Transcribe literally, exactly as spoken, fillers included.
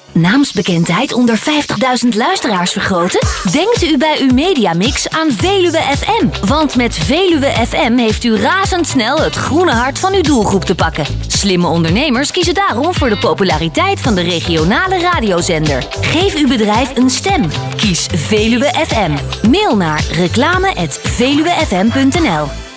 Naamsbekendheid onder vijftigduizend luisteraars vergroten? Denkt u bij uw Mediamix aan Veluwe F M. Want met Veluwe F M heeft u razendsnel het groene hart van uw doelgroep te pakken. Slimme ondernemers kiezen daarom voor de populariteit van de regionale radiozender. Geef uw bedrijf een stem. Kies Veluwe F M. Mail naar reclame at veluwefm punt n l.